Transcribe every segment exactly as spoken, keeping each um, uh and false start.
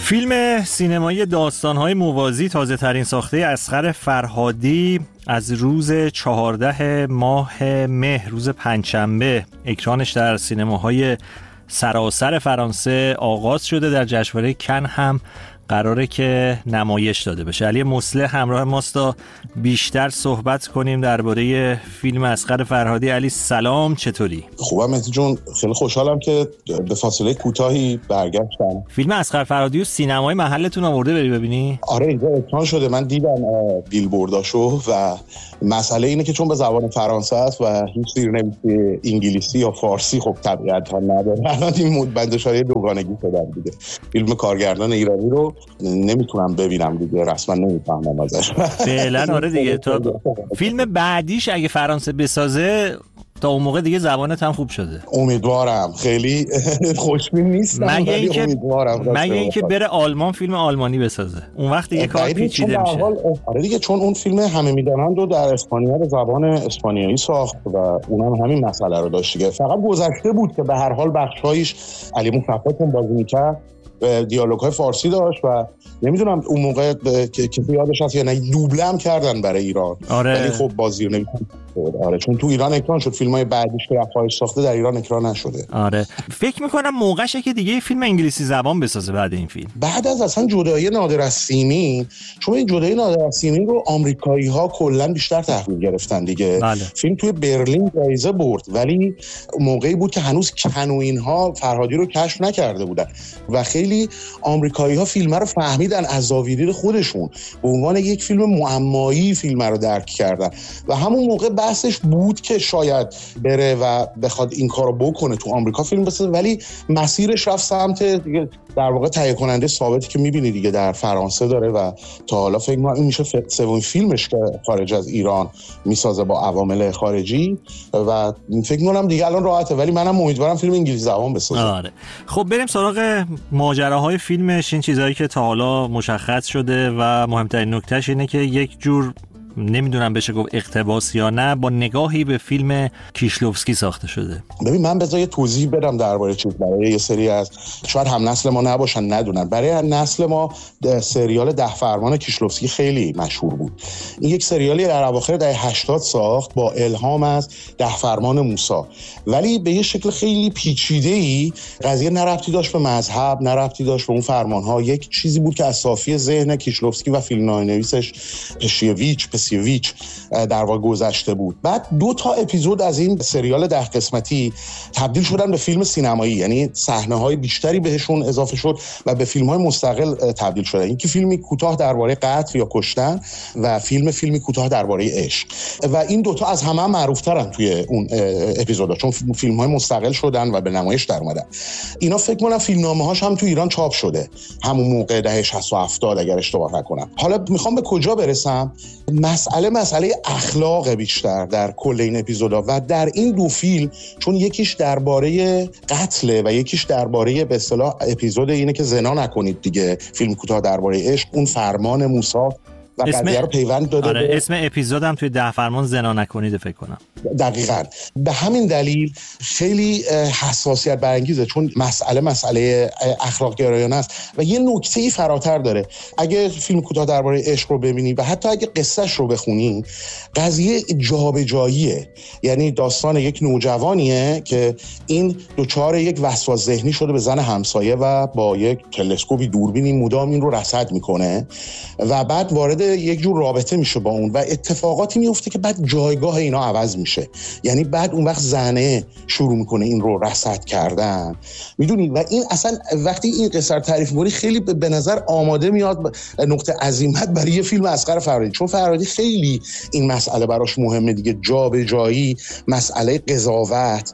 فیلم سینمایی داستان‌های موازی تازه ترین ساخته اصغر فرهادی از روز چهارده ماه مهر، روز پنجشنبه، اکرانش در سینماهای سراسر فرانسه آغاز شده. در جشنواره کن هم قراره که نمایش داده بشه. علی مصلح همراه ماست تا بیشتر صحبت کنیم درباره فیلم اصغر فرهادی. علی سلام، چطوری؟ خوبم مهدی جون، خیلی خوشحالم که به فاصله کوتاهی برگشتم. فیلم اصغر فرهادی و سینمای محلتون آورده بری ببینی؟ آره اینجا اکران شده، من دیدم بیلبورداشو و مسئله اینه که چون به زبان فرانسه است و هیچ زیرنویسی انگلیسی یا فارسی خب طبیعتا نداره، الان این مدبندشای دوگانگی شدن دیگه. فیلم کارگردان ایرانی رو نمیتونم ببینم دیگه، رسما نمیفهمم ازش. فعلا آره دیگه، تا فیلم بعدیش اگه فرانسه بسازه تا اون موقع دیگه زبانت هم خوب شده. امیدوارم، خیلی خوشبین نیستم مگه اینکه مگه اینکه بره آلمان فیلم آلمانی بسازه، اون وقت دیگه کار پیچیده میشه. آره دیگه، چون اون فیلم همه میدانند رو در اسپانیا به زبان اسپانیایی ساخت و اونم همین مسئله رو داشت دیگه. فقط گذشته بود که به هر حال بخشایش علی مصطفی بازی میکرد، دیالوگ‌های فارسی داشت و نمیدونم اون موقع که کسی یادش هست یا نه دوبله هم کردن برای ایران. آره. ولی خب بازی رو نمی‌کنه. آره چون تو ایران اکران شد، فیلم‌های بعدیش که رفایش ساخته در ایران اکران نشده. آره فکر می‌کنم موقعشه که دیگه فیلم انگلیسی زبان بسازه بعد این فیلم. بعد از اصلا جدایی نادر از سیمین، چون این جدایی نادر از سیمین رو آمریکایی‌ها کلاً بیشتر تحویل گرفتن دیگه. بله. فیلم توی برلین جایزه برد، ولی موقعی بود که هنوز کن و اینها فرهادی رو کشف نکرده بودن و خیلی آمریکایی‌ها فیلم رو فهمیدن از زاویه خودشون، به عنوان یک فیلم معمایی فیلم رو درک کردن و همون موقع بحثش بود که شاید بره و بخواد این کارو بکنه تو آمریکا فیلم بسازه، ولی مسیرش رفت سمت دیگه، در واقع تهیه کننده ثابتی که می‌بینی دیگه در فرانسه داره و تا حالا فکر می‌کنم این میشه سومین فیلمش که خارج از ایران میسازه با عوامل خارجی و فکر می‌کنم دیگه الان راحته، ولی منم امیدوارم فیلم انگلیسی زبان بسازه. آره خب بریم سراغ ماجراهای فیلمش. این چیزایی که تا حالا مشخص شده و مهمترین نکتهش اینه که یک جور نمیدونم بشه گفت اقتباس یا نه، با نگاهی به فیلم کیشلوفسکی ساخته شده. ببین من بذار یه توضیح بدم درباره چیز، برای یه سری از شاید هم نسل ما نباشن ندونن. برای نسل ما سریال ده فرمان کیشلوفسکی خیلی مشهور بود. این یک سریالی در اواخر دهه هشتاد ساخت با الهام از ده فرمان موسی، ولی به یه شکل خیلی پیچیده‌ای. قضیه نه ربطی داشت به مذهب، نه ربطی داشت به اون فرمان‌ها، یک چیزی بود که از صافی ذهن کیشلوفسکی و فیلمنامه‌نویسش پشیویچ پسیویچ در واقع گذشته بود. بعد دو تا اپیزود از این سریال ده قسمتی تبدیل شدن به فیلم سینمایی، یعنی صحنه‌های بیشتری بهشون اضافه شد و به فیلم‌های مستقل تبدیل شدن. این که فیلمی کوتاه درباره قتل یا کشتن و فیلم فیلمی کوتاه درباره عشق، و این دوتا از همه معروف‌ترن توی اون اپیزودا چون فیلم‌های مستقل شدن و به نمایش در اومدن. اینا فکر کنم فیلمنامه‌هاش هم تو ایران چاپ شده همون موقع دهه شصت و هفتاد اگر اشتباه نکنم. حالا میخوام به کجا برسم؟ مسئله مسئله اخلاق بیشتر در کل این اپیزودا و در این دو فیلم، چون یکیش درباره قتل و یکیش درباره به اصطلاح اپیزود اینه که زنا نکنید دیگه، فیلم کوتاه درباره عشق، اون فرمان موسی و قضیه رو پیوند داده. آره اسم اپیزودم توی ده فرمان زنا نکنید فکر کنم. دقیقاً به همین دلیل خیلی حساسیت برانگیزه، چون مسئله مسئله اخلاق گرایانه است و یه نکته‌ای فراتر داره. اگه فیلم کوتاه درباره عشق رو ببینی و حتی اگه قصهش رو بخونی، قضیه جابجاییه. یعنی داستان یک نوجوانیه که این دوچار یک وسواس ذهنی شده به زن همسایه و با یک تلسکوپی دوربینی مدام این رو رصد میکنه و بعد وارد یک جور رابطه میشه با اون و اتفاقاتی میفته که بعد جایگاه اینا عوض میشه. یعنی بعد اون وقت زنه شروع میکنه این رو رصد کردن، میدونی، و این اصلا وقتی این قصه رو تعریف می‌کنی خیلی به نظر آماده میاد نقطه عظیمت برای یه فیلم اصغر فرهادی، چون فرهادی خیلی این مسئله براش مهمه دیگه، جابجایی، مسئله قضاوت،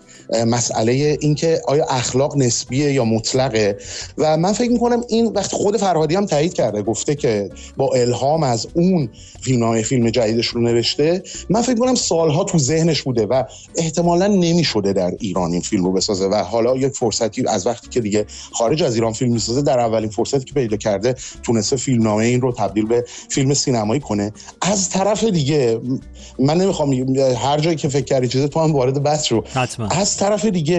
مسئله اینکه آیا اخلاق نسبیه یا مطلقه. و من فکر میکنم این وقت خود فرهادی هم تایید کرده، گفته که با الهام از اون فیلمنامه فیلم جدیدش رو نوشته. من فکر میکنم سالها تو ذهنش بوده و احتمالاً نمیشده در ایران این فیلم رو بسازه و حالا یک فرصتی از وقتی که دیگه خارج از ایران فیلم میسازه، در اولین فرصتی که پیدا کرده تونسته فیلمنامه این رو تبدیل به فیلم سینمایی کنه. از طرف دیگه من نمیخوام هر جایی که فکر کردی چیزی تو هم وارد بحث رو، حتما. از طرف دیگه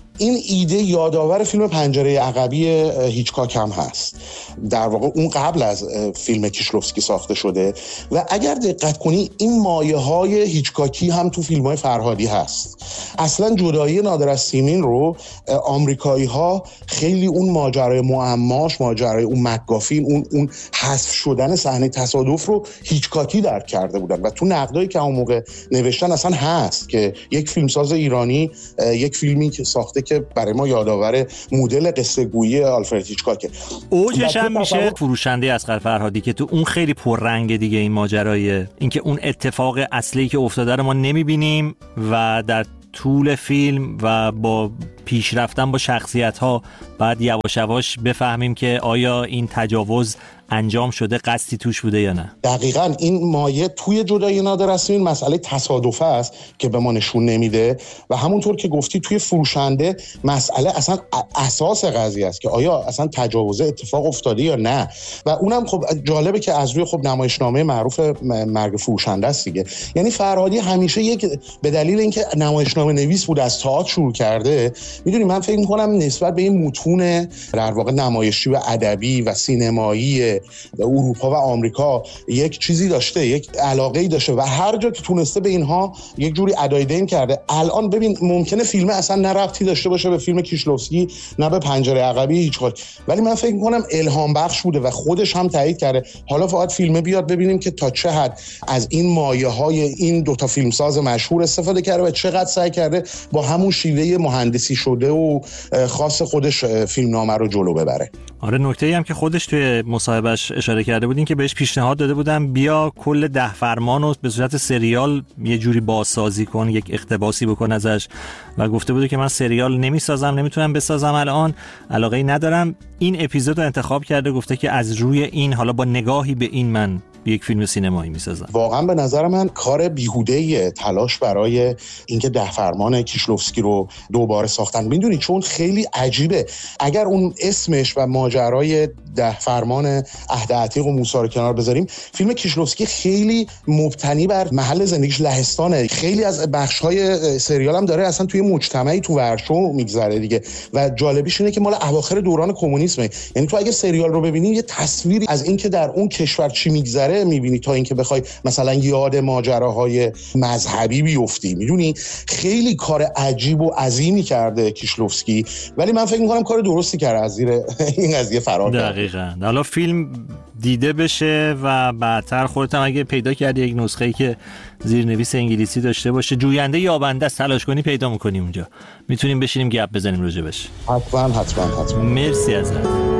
این ایده یادآور فیلم پنجره عقبی هیچکاک هم هست. در واقع اون قبل از فیلم کیشلوفسکی ساخته شده و اگر دقت کنی این مایه های هیچکاکی هم تو فیلم های فرهادی هست. اصلا جدایی نادر از سیمین رو آمریکایی ها خیلی اون ماجرای معماش، ماجرای اون مکگافین، اون اون حذف شدن صحنه تصادف رو هیچکاکی درک کرده بودن و تو نقدایی که اون موقع نوشتن اصلا هست که یک فیلمساز ایرانی یک فیلمی که ساخته که برای ما یادآور مدل قصه گویی آلفرد هیچکاکه. اوجش هم میشه فروشنده اصغر فرهادی که تو اون خیلی پررنگ دیگه این ماجرای اینکه اون اتفاق اصلی که افتاده رو ما نمیبینیم و در طول فیلم و با پیش رفتن با شخصیت‌ها بعد یواش یواش بفهمیم که آیا این تجاوز انجام شده، قصدی توش بوده یا نه. دقیقاً این مایه توی جدایی نادر از سیمین مسئله تصادفه است که به ما نشون نمیده و همونطور که گفتی توی فروشنده مسئله اصلا اساس قضیه است که آیا اصلا تجاوز اتفاق افتاده یا نه. و اونم خب جالبه که از روی خب نمایشنامه معروف مرگ فروشنده است دیگه. یعنی فرهادی همیشه یک به دلیل اینکه نمایشنامه نویس بود از تئاتر شروع کرده، میدونی من فکر می‌کنم نسبت به این متون در واقع نمایشی و ادبی و سینمایی اروپا و آمریکا یک چیزی داشته، یک علاقه‌ای داشته و هر جا که تونسته به اینها یک جوری ادای دین کرده. الان ببین ممکنه فیلم اصلا نه ربطی داشته باشه به فیلم کیشلوفسکی نه به پنجره عقبی هیچکاک، ولی من فکر می‌کنم الهام بخش بوده و خودش هم تایید کرده. حالا فقط فیلم بیاد ببینیم که تا چه حد از این مایه‌های این دو تا فیلمساز مشهور استفاده کرده و چقدر سعی کرده با همون شیوه مهندسی شده و خاص خودش فیلمنامه رو جلو ببره. آره نکته‌ای هم که خودش توی مصاحبهش اشاره کرده بودین که بهش پیشنهاد داده بودن بیا کل ده فرمان رو به صورت سریال یه جوری بازسازی کن، یک اقتباسی بکن ازش و گفته بوده که من سریال نمیسازم، نمیتونم بسازم الان، علاقه‌ای ندارم. این اپیزود رو انتخاب کرده، گفته که از روی این حالا با نگاهی به این من یک فیلم سینمایی میسازم. واقعا به نظر من کار بیهوده‌ایه تلاش برای اینکه ده فرمان کیشلوفسکی رو دوباره ساختن. میدونی چون خیلی عجیبه اگر اون اسمش و ماجرای ده فرمان عهد عتیق و موسی رو کنار بذاریم، فیلم کیشلوفسکی خیلی مبتنی بر محل زندگیش لهستانه. خیلی از بخش‌های سریال هم داره اصلا توی مجتمعی تو ورشو میگذره دیگه و جالبیش اینه که مال اواخر دوران کمونیسمه. یعنی تو اگه سریال رو ببینی یه تصویری از اینکه در اون کشور چی میگذره میبینی تا اینکه بخوای مثلا یاد ماجراهای مذهبی بیفتی. میدونی خیلی کار عجیب و عظیمی کرده کیشلوفسکی، ولی من فکر می‌کنم کار درستی کرده از زیر این قضیه فرار کرد. دقیقاً. حالا فیلم دیده بشه و بعدتر خودت هم اگه پیدا کردی یک نسخه‌ای که زیرنویس انگلیسی داشته باشه، جوینده یابنده تلاش کنی پیدا می‌کنیم اونجا، میتونیم بشینیم گپ بزنیم راجبش. حتما حتما حتما. مرسی ازت.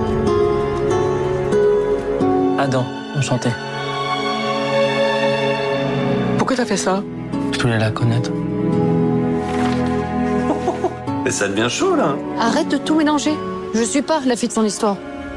Adam, enchanté. Pourquoi t'as fait ça? Je voulais la connaître. Mais ça devient chaud là. Arrête de tout mélanger. Je suis pas la fille de son histoire.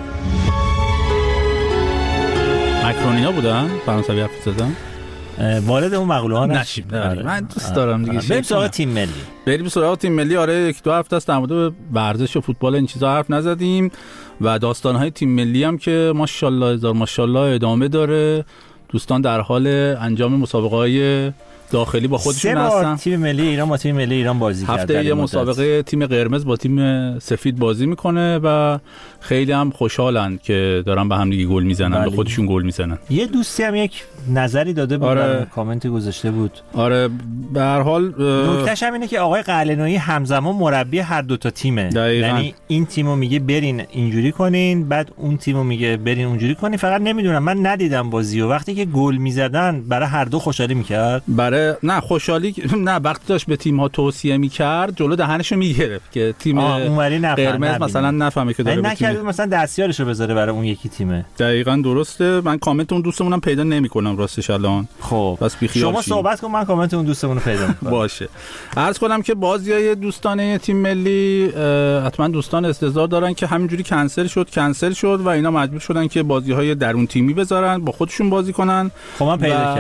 مکرونیا بودن؟ فرانسوی حرف زدن؟ والد اون مقوله ها نشیم. من دوست دارم دیگه. بریم سراغ تیم ملی. بریم سراغ تیم ملی. آره یک دو هفته است در مورد ورزش و فوتبال این چیزا حرف نزدیم و داستان‌های تیم ملی هم که ماشاءالله هزار ماشاءالله ادامه داره. دوستان در حال انجام مسابقه‌های داخلی با خودشون هستن. تیم ملی ایران با تیم ملی ایران بازی کرده. هفته یه مسابقه تیم قرمز با تیم سفید بازی میکنه و خیلی هم خوشحالن که دارن به هم دیگه گل میزنن، به خودشون گل میزنن. یه دوستی هم یک نظری داده بود، آره. کامنتی گذاشته بود. آره به هر حال نکتهش هم اینه که آقای قلعه‌نویی همزمان مربی هر دو تا تیمه. دقیقاً. یعنی این تیمو میگه برین اینجوری کنین، بعد اون تیمو میگه برین اونجوری کنین. فقط نمیدونم، من ندیدم بازیو، وقتی که گل میزدن برای هر دو خوشحالی میکرد. برای نه خوشحالی نه وقتی داشت به تیم ها توصیه میکرد جلو دهنشو میگرفت که تیم قرمز مثلا نفهمه که داره به تیم مثلا دستیارشو بذاره برای اون یکی تیمه. دقیقاً درسته. من کامنت اون دوستمونم پیدا نمیکنم راستش الان. خب بس بی خیال شما شی. صحبت کن، من کامنت اون دوستمونو پیدا میکنم. باشه. عرض کنم که بازیای دوستانه تیم ملی حتما دوستان استعداد دارن که همینجوری کنسل شد کنسل شد و اینا مجبور شدن که بازی‌های درون تیمی بذارن با خودشون بازی کنن. خب من پیدا کردم.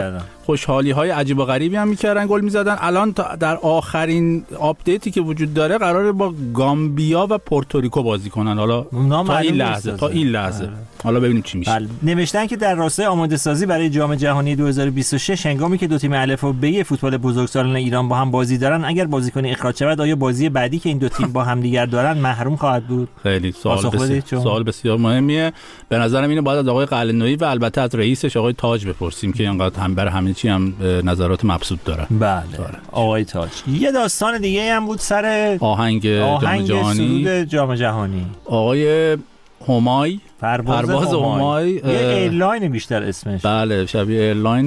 خوشحالی های عجیب و غریبی هم میکردن، گل میزدن. الان در آخرین آپدیتی که وجود داره قراره با گامبیا و پورتوریکو بازی کنن. حالا تا این لحظه تا این لحظه حالا ببینیم چی میشه. بله. نوشتن که در راستای آماده سازی برای جام جهانی دو هزار و بیست و شش هنگامی که دو تیم الف و ب فوتبال بزرگسالان ایران با هم بازی دارن، اگر بازیکن اخراج شود آیا بازی بعدی که این دو تیم با هم دیگر دارن محروم خواهد بود؟ خیلی سوال بسیار سوال بسیار مهمیه. به نظرم اینو باید از آقای قلعه‌نویی و البته از رئیسش آقای تاج بپرسیم که اینقدر هم بر همه چی هم نظرات مبسوط داره. بله داره. آقای تاج. یه داستان دیگه هم بود سر آهنگ, آهنگ جام جهانی. سرود جام جهانی. آقای همای پرواز, پرواز همای یه ایرلاین بیشتر اسمش. بله شبیه ایرلاین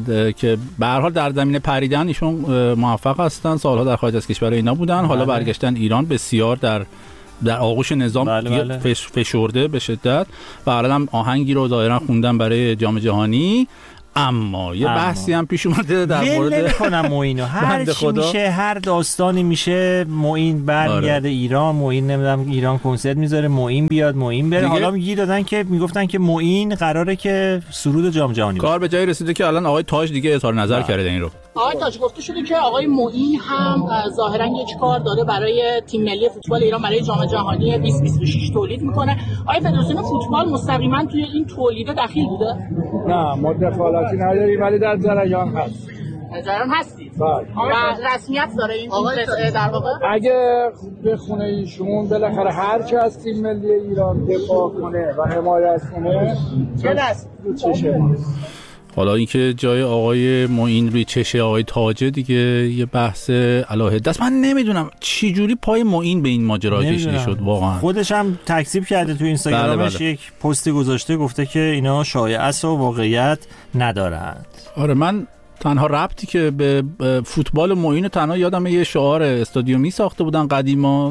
که به هر حال در زمینه پریدن ایشون موفق هستن، سالها در خارج از کشور اینا بودن. بله. حالا برگشتن ایران، بسیار در در آغوش نظام بله بله. فش فشرده به شدت و الان آهنگی رو ظاهرا خوندن برای جام جهانی. اما یه اما. بحثی هم پیش اومده در مورد نمی‌کنم معینو هر چی میشه، هر داستانی میشه، معین برمیگرده آره. ایران، معین نمیدونم ایران کنسرت میذاره، معین بیاد معین بره. حالا میگی دادن که میگفتن که معین قراره که سرود جام جهانی کار به جایی رسیده که الان آقای تاج دیگه اظهار نظر کرده این رو. آقای تاج گفته شده که آقای معین هم ظاهرا یک کار داره برای تیم ملی فوتبال ایران برای جام جهانی بیست بیست و شش تولید میکنه. آقای فدراسیون فوتبال مستقیما توی این تولید دخیل بوده؟ نه مدخلاتی نداریم ولی در جریان هست. در جریان هستید؟ و رسمیت داره این قصه در واقع؟ اگه به خونه ایشون بالاخره هر چه از تیم ملی ایران دفاع کنه و حمایت کنه چه دست رو چشه ماست. حالا اینکه جای آقای معین روی چشه آقای تاجه دیگه یه بحث علاهه است. من نمیدونم چی جوری پای معین به این ماجرا کشیده شد واقعا. خودش هم تکذیب کرده تو اینستاگرامش. بله بله. یک پستی گذاشته گفته که اینا شایعه است و واقعیت ندارند. آره من تنها ربطی که به فوتبال معین تنها یادم یه شعار استادیومی ساخته بودن قدیما،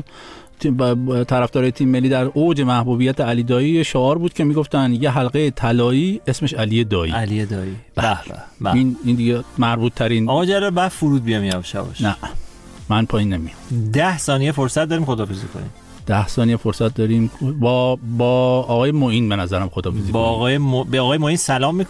طرفدار تیم ملی در اوج محبوبیت علی دایی، شعار بود که میگفتن یه حلقه طلایی اسمش علی دایی. علی دایی. به به. این این دیگه مربوط ترین. آقا جلال بعد فرود بیام یواش یواش. نه من پایین نمیام. ده ثانیه فرصت داریم خداحافظی کنیم. ده ثانیه فرصت داریم با با آقای معین به نظرم خداحافظی کنیم. با آقای م... به آقای معین سلام